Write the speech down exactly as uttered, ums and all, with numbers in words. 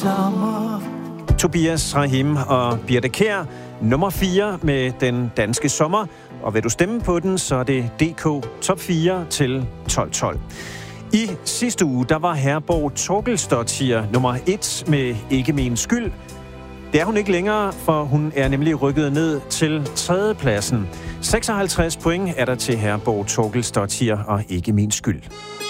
sommer. Tobias Rahim og Birte Kjær, nummer fire med den danske sommer. Og vil du stemme på den, så er det D K top fire til tolv tolv. I sidste uge, der var Herborg Torkelsdottir nummer et med Ikke min skyld. Det er hun ikke længere, for hun er nemlig rykket ned til tredjepladsen. seksoghalvtreds point er der til Herborg Torkelsdottir og Ikke min skyld.